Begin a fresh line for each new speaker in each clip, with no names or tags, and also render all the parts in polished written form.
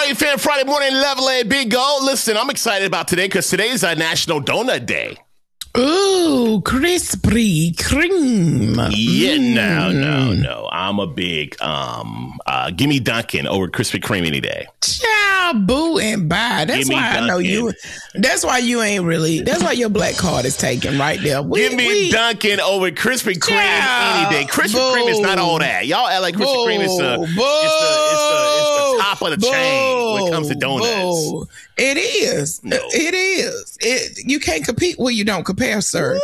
right, fam. Friday morning, level A, big go. Listen, I'm excited about today because today is National Donut Day.
Ooh, Krispy Kreme.
Yeah, no. I'm a big gimme Dunkin' over Krispy Kreme any day.
Child, boo and bye. That's why I know you. That's why you ain't really. That's why your black card is taken right there.
Give me Dunkin' over Krispy Kreme any day. Krispy Kreme is not all that. Y'all act like Krispy Kreme is the top of the chain when it comes to donuts.
It is. No. It is. You can't compete where you don't compare, sir.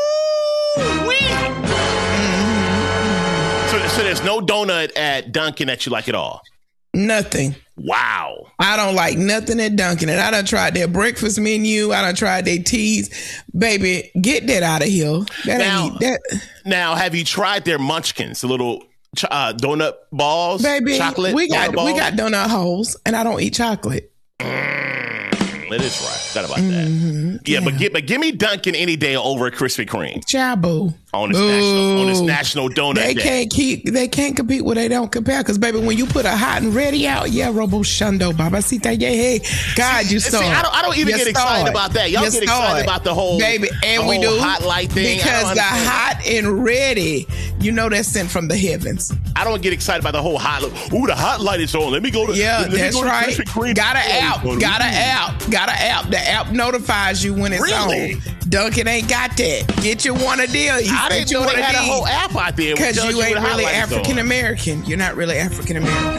So there's no donut at Dunkin' that you like at all?
Nothing.
Wow.
I don't like nothing at Dunkin'. And I done tried their breakfast menu. I done tried their teas. Baby, get that out of here.
Now, have you tried their munchkins, the little donut balls?
Baby,
chocolate
we got donut holes, and I don't eat chocolate.
It is right. Forgot about that. Mm-hmm. Yeah, but give me Dunkin' any day over Krispy Kreme.
Chabu.
On this national donut day.
They can't compete where they don't compare. Because, baby, when you put a hot and ready out, Robo Shundo, Babasita, hey, God, you saw.
I don't even get excited about that. Y'all get excited about the whole,
baby, and we do
hot light thing.
Because the hot and ready, that's sent from the heavens.
I don't get excited about the whole hot light. Ooh, the hot light is on. Let me go to
that's right. Got an app. The app notifies you when it's on. Dunkin' ain't got that. Get you one of these.
I didn't know they had a whole app out there.
Because you ain't really African American. You're not really African American.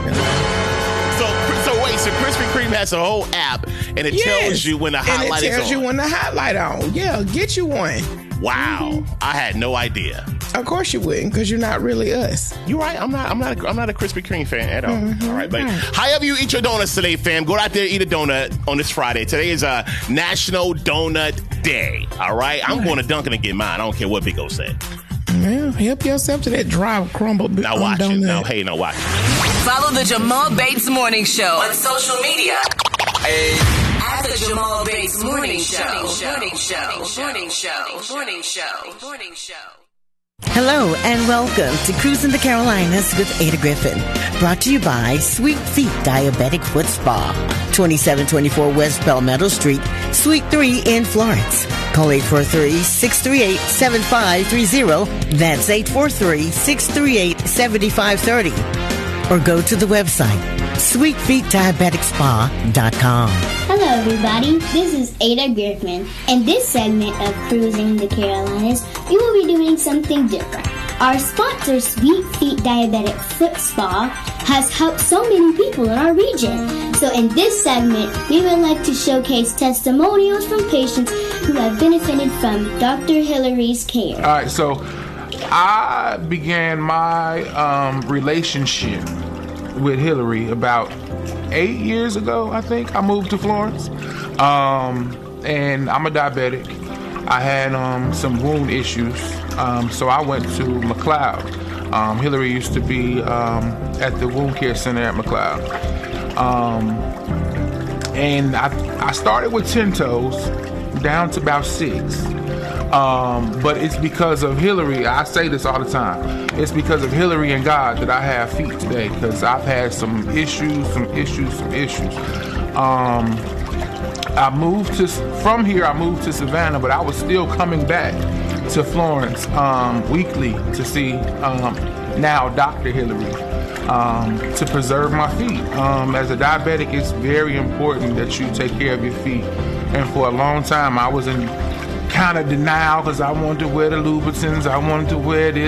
So Krispy Kreme has a whole app, and it tells you when the hot light is on.
It tells you when the hot light on. Yeah, get you one.
Wow, I had no idea.
Of course you wouldn't, because you're not really us.
You're right. I'm not a Krispy Kreme fan at all. Mm-hmm. All right, but however you eat your donuts today, fam, go out there and eat a donut on this Friday. Today is National Donut Day. All right, I'm going to Dunkin' and get mine. I don't care what Big O said.
Well, help yourself to that dry crumble.
Now watch it. Now watch it.
Follow the Jamal Bates Morning Show on social media. At the Jamal Bates Morning Show.
Hello and welcome to Cruising the Carolinas with Ada Griffin. Brought to you by Sweet Feet Diabetic Foot Spa, 2724 West Palmetto Street, Suite 3 in Florence. Call 843-638-7530. That's 843-638-7530. Or go to the website, sweetfeetdiabeticspa.com.
Hello, everybody. This is Ada Griffin. In this segment of Cruising the Carolinas, we will be doing something different. Our sponsor, Sweet Feet Diabetic Foot Spa, has helped so many people in our region. So in this segment, we would like to showcase testimonials from patients who have benefited from Dr. Hillary's care.
All right, so I began my relationship with Hillary about 8 years ago, I think. I moved to Florence, and I'm a diabetic. I had some wound issues, so I went to McLeod. Hillary used to be at the wound care center at McLeod. And I started with 10 toes, down to about 6. But it's because of Hillary. I say this all the time. It's because of Hillary and God that I have feet today, because I've had some issues. From here, I moved to Savannah, but I was still coming back to Florence weekly to see now Dr. Hillary to preserve my feet. As a diabetic, it's very important that you take care of your feet. And for a long time, I was in kind of denial because I wanted to wear the Louboutins, I wanted to wear this.